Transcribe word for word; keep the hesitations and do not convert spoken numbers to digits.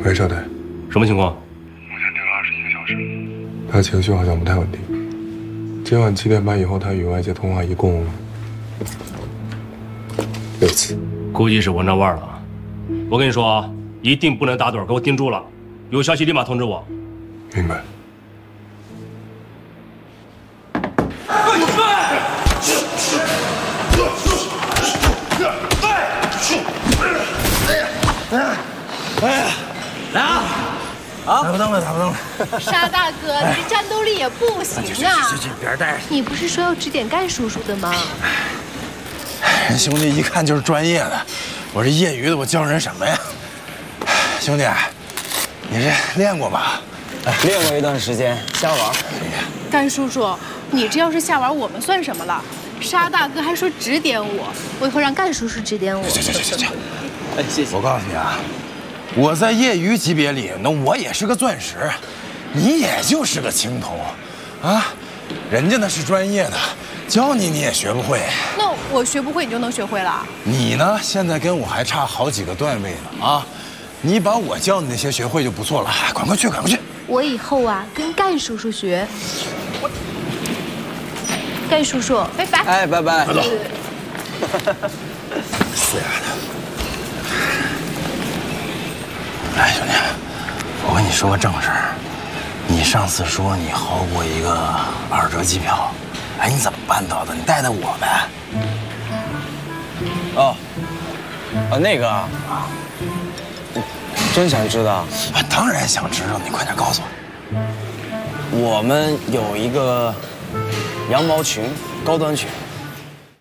喂，少队， 什么情况？ 目前盯了二十一个小时，他情绪好像不太稳定。今晚七点半以后，他与外界通话一共六次， 估计是闻着味儿了。我跟你说啊，一定不能打盹，给我盯住了，有消息立马通知我。 明白。 哎呀，来啊！啊，打不动了，打不动了。 沙大哥，你这战斗力也不行啊！ 去去去，边儿待着。 你不是说要指点盖叔叔的吗？ 人兄弟一看就是专业的，我这业余的，我教人什么呀？兄弟，你这练过吧？ 练过一段时间，瞎玩。 盖叔叔，你这要是瞎玩，我们算什么了？沙大哥还说指点我，我以后让盖叔叔指点我。 行行行行行， 哎，谢谢。 我告诉你啊。 我在业余级别里，那我也是个钻石，你也就是个青铜，啊，人家那是专业的，教你你也学不会。 那我学不会，你就能学会了？ 你呢，现在跟我还差好几个段位呢啊！你把我教你那些学会就不错了，赶快去，赶快去！ 我以后啊，跟盖叔叔学。盖叔叔，拜拜。 哎，拜拜。 快走。死丫的！ 哎，兄弟，我跟你说个正事儿。你上次说你薅过一个二折机票，哎，你怎么办到的？你带带我呗。 哦，啊，那个啊，真想知道？ 我当然想知道，你快点告诉我。 我们有一个羊毛裙，高端裙，